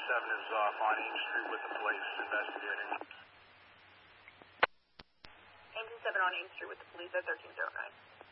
is on Ames Street with the police investigating. Engine 7 on Ames Street with the police at 1309.